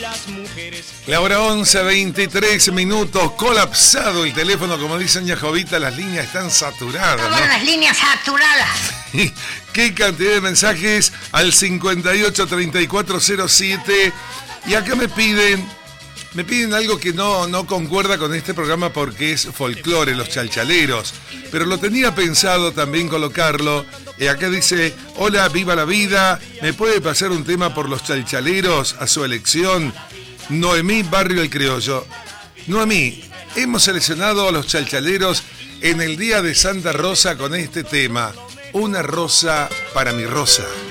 La hora 11:23 minutos, colapsado el teléfono, como dicen ya Jovita, las líneas están saturadas, ¿no? Las líneas saturadas. Qué cantidad de mensajes al 583407. Y acá me piden algo que no concuerda con este programa porque es folclore, los chalchaleros. Pero lo tenía pensado también colocarlo. Acá dice: hola, viva la vida. ¿Me puede pasar un tema por los chalchaleros a su elección? Noemí, Barrio El Criollo. Noemí, hemos seleccionado a los chalchaleros en el día de Santa Rosa con este tema: Una rosa para mi rosa.